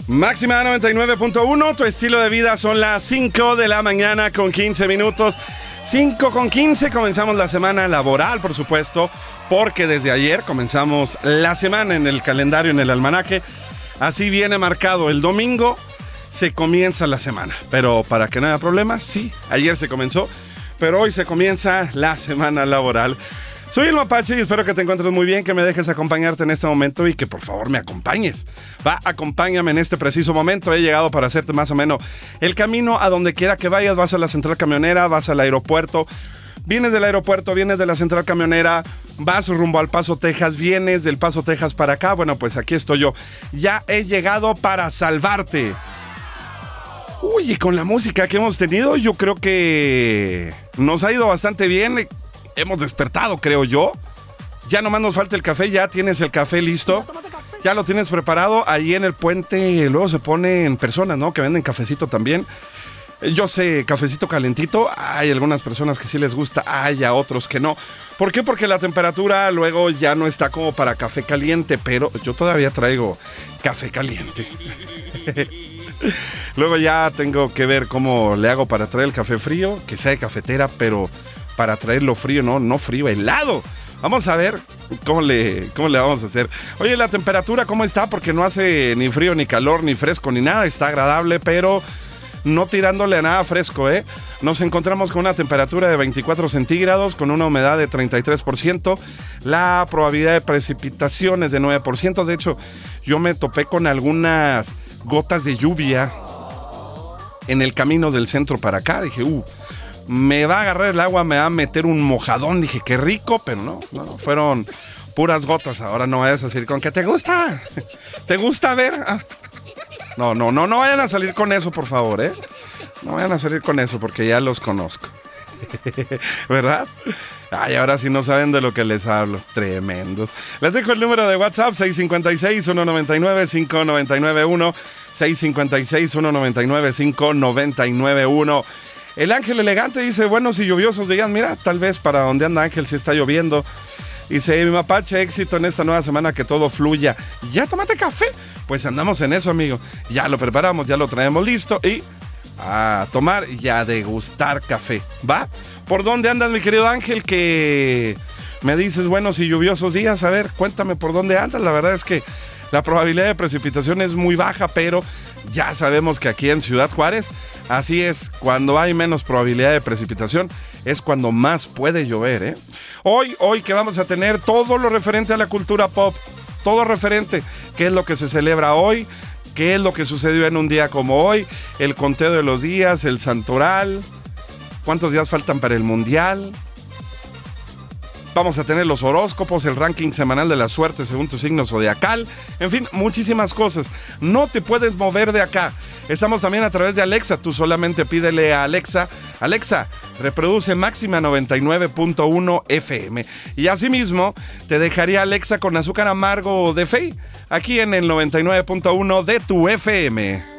Máxima 99.1, tu estilo de vida. Son las 5 de la mañana con 15 minutos. 5:15, comenzamos la semana laboral, por supuesto, porque desde ayer comenzamos la semana en el calendario, en el almanaque. Así viene marcado, el domingo se comienza la semana. Pero para que no haya problema, sí, ayer se comenzó, pero hoy se comienza la semana laboral. Soy el Mapache y espero que te encuentres muy bien, que me dejes acompañarte en este momento y que por favor me acompañes. Acompáñame en este preciso momento. He llegado para hacerte más o menos el camino a donde quiera que vayas. Vas a la central camionera, vas al aeropuerto, vienes del aeropuerto, vienes de la central camionera, vas rumbo al Paso, Texas, vienes del Paso, Texas para acá. Bueno, pues aquí estoy yo. Ya he llegado para salvarte. Uy, y con la música que hemos tenido, yo creo que nos ha ido bastante bien. Hemos despertado, creo yo. Ya nomás nos falta el café. Ya tienes el café listo. Ya lo tienes preparado. Ahí en el puente luego se ponen personas, ¿no? Que venden cafecito también. Yo sé, cafecito calentito. Hay algunas personas que sí les gusta. Hay a otros que no. ¿Por qué? Porque la temperatura luego ya no está como para café caliente. Pero yo todavía traigo café caliente. Luego ya tengo que ver cómo le hago para traer el café frío. Que sea de cafetera, pero para traerlo frío, no frío, helado. Vamos a ver cómo le vamos a hacer. Oye, la temperatura, ¿cómo está? Porque no hace ni frío, ni calor, ni fresco, ni nada. Está agradable, pero no tirándole a nada fresco, ¿eh? Nos encontramos con una temperatura de 24 centígrados, con una humedad de 33%. La probabilidad de precipitación es de 9%. De hecho, yo me topé con algunas gotas de lluvia en el camino del centro para acá. Dije, me va a agarrar el agua, me va a meter un mojadón. Dije, qué rico, pero no, fueron puras gotas. Ahora no vayas a decir con que te gusta. ¿Te gusta ver? No vayan a salir con eso, por favor, ¿eh? No vayan a salir con eso porque ya los conozco. ¿Verdad? Ay, ahora sí no saben de lo que les hablo. Tremendos. Les dejo el número de WhatsApp, 656-199-5991. 656-199-5991. El Ángel Elegante dice, buenos y lluviosos días. Mira, tal vez para donde anda Ángel sí está lloviendo. Dice, mi Mapache, éxito en esta nueva semana, que todo fluya. ¿Ya tomaste café? Pues andamos en eso, amigo. Ya lo preparamos, ya lo traemos listo y a tomar y a degustar café. ¿Va? ¿Por dónde andas, mi querido Ángel? Que me dices buenos y lluviosos días. A ver, cuéntame por dónde andas. La verdad es que la probabilidad de precipitación es muy baja, pero ya sabemos que aquí en Ciudad Juárez, así es, cuando hay menos probabilidad de precipitación, es cuando más puede llover, ¿eh? Hoy que vamos a tener todo lo referente a la cultura pop, todo referente, qué es lo que se celebra hoy, qué es lo que sucedió en un día como hoy, el conteo de los días, el santoral, cuántos días faltan para el mundial. Vamos a tener los horóscopos, el ranking semanal de la suerte según tu signo zodiacal. En fin, muchísimas cosas. No te puedes mover de acá. Estamos también a través de Alexa. Tú solamente pídele a Alexa, reproduce Máxima 99.1 FM. Y asimismo, te dejaría Alexa con azúcar amargo de Fey, aquí en el 99.1 de tu FM.